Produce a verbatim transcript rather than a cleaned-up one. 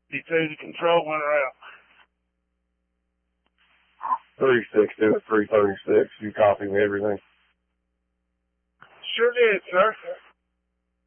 D two to control when we're out. three sixty to three thirty-six. You copy me everything? Sure did, sir.